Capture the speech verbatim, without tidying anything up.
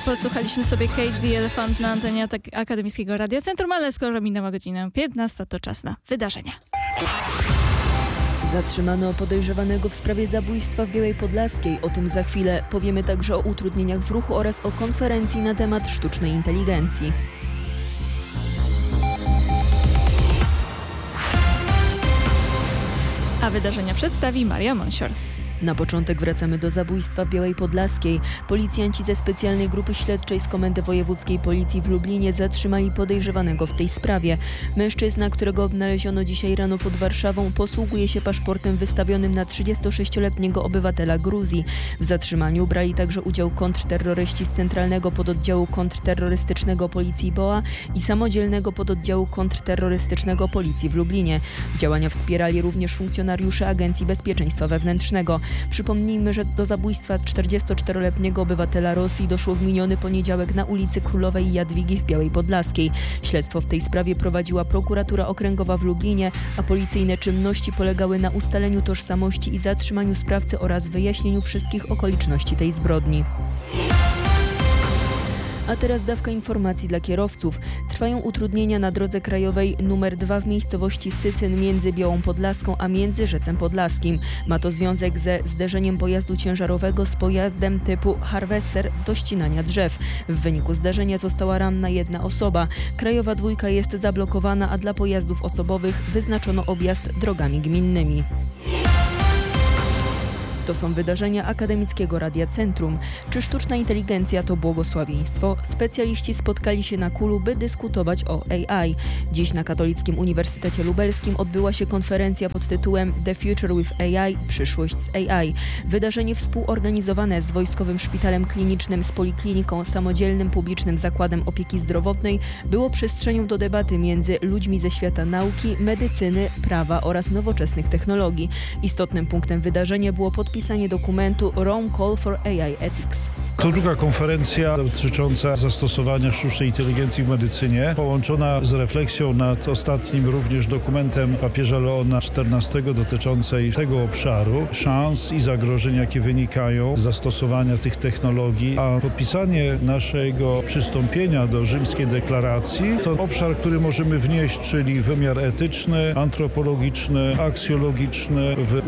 Posłuchaliśmy sobie Cage the Elephant na antenie Atak- Akademickiego Radia Centrum, ale skoro minęła godzina piętnasta, to czas na wydarzenia. Zatrzymano podejrzewanego w sprawie zabójstwa w Białej Podlaskiej. O tym za chwilę. Powiemy także o utrudnieniach w ruchu oraz o konferencji na temat sztucznej inteligencji. A wydarzenia przedstawi Maria Monsior. Na początek wracamy do zabójstwa w Białej Podlaskiej. Policjanci ze specjalnej grupy śledczej z Komendy Wojewódzkiej Policji w Lublinie zatrzymali podejrzewanego w tej sprawie. Mężczyzna, którego odnaleziono dzisiaj rano pod Warszawą, posługuje się paszportem wystawionym na trzydziestosześcioletniego obywatela Gruzji. W zatrzymaniu brali także udział kontrterroryści z Centralnego Pododdziału Kontrterrorystycznego Policji B O A i Samodzielnego Pododdziału Kontrterrorystycznego Policji w Lublinie. Działania wspierali również funkcjonariusze Agencji Bezpieczeństwa Wewnętrznego. Przypomnijmy, że do zabójstwa czterdziestoczteroletniego obywatela Rosji doszło w miniony poniedziałek na ulicy Królowej Jadwigi w Białej Podlaskiej. Śledztwo w tej sprawie prowadziła prokuratura okręgowa w Lublinie, a policyjne czynności polegały na ustaleniu tożsamości i zatrzymaniu sprawcy oraz wyjaśnieniu wszystkich okoliczności tej zbrodni. A teraz dawka informacji dla kierowców. Trwają utrudnienia na drodze krajowej numer dwa w miejscowości Sycyn między Białą Podlaską a Międzyrzecem Podlaskim. Ma to związek ze zderzeniem pojazdu ciężarowego z pojazdem typu harvester do ścinania drzew. W wyniku zdarzenia została ranna jedna osoba. Krajowa dwójka jest zablokowana, a dla pojazdów osobowych wyznaczono objazd drogami gminnymi. To są wydarzenia Akademickiego Radia Centrum. Czy sztuczna inteligencja to błogosławieństwo? Specjaliści spotkali się na Kulu, by dyskutować o A I. Dziś na Katolickim Uniwersytecie Lubelskim odbyła się konferencja pod tytułem The Future with A I – Przyszłość z A I. Wydarzenie współorganizowane z Wojskowym Szpitalem Klinicznym, z Polikliniką, Samodzielnym Publicznym Zakładem Opieki Zdrowotnej było przestrzenią do debaty między ludźmi ze świata nauki, medycyny, prawa oraz nowoczesnych technologii. Istotnym punktem wydarzenia było podpisanie Pisanie dokumentu Rome Call for A I Ethics. To druga konferencja dotycząca zastosowania sztucznej inteligencji w medycynie, połączona z refleksją nad ostatnim również dokumentem papieża Leona czternastego dotyczącej tego obszaru, szans i zagrożeń, jakie wynikają z zastosowania tych technologii, a podpisanie naszego przystąpienia do rzymskiej deklaracji to obszar, który możemy wnieść, czyli wymiar etyczny, antropologiczny, aksjologiczny w